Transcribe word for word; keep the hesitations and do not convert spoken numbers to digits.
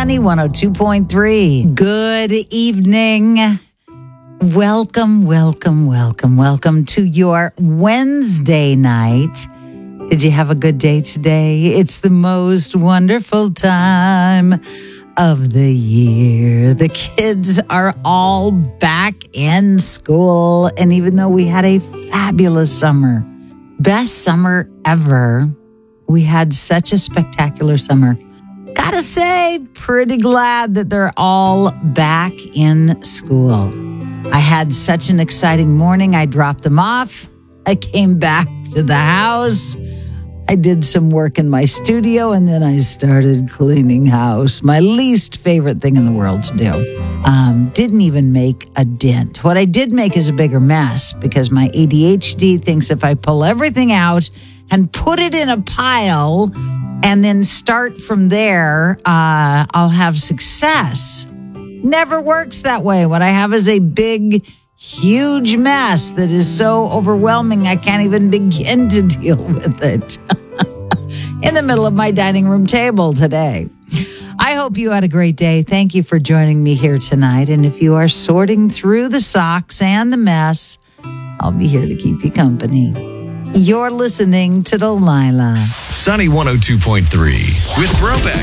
Sunny one oh two point three. Good evening. Welcome, welcome, welcome, welcome to your Wednesday night. Did you have a good day today? It's the most wonderful time of the year. The kids are all back in school. And even though we had a fabulous summer, best summer ever, we had such a spectacular summer. Gotta say, pretty glad that they're all back in school. I had such an exciting morning. I dropped them off. I came back to the house. I did some work in my studio, and then I started cleaning house. My least favorite thing in the world to do. Um, didn't even make a dent. What I did make is a bigger mess because my A D H D thinks if I pull everything out and put it in a pile and then start from there, uh, I'll have success. Never works that way. What I have is a big, huge mess that is so overwhelming I can't even begin to deal with it. In the middle of my dining room table today. I hope you had a great day. Thank you for joining me here tonight. And if you are sorting through the socks and the mess, I'll be here to keep you company. You're listening to Delilah. Sunny one oh two point three with Throwback.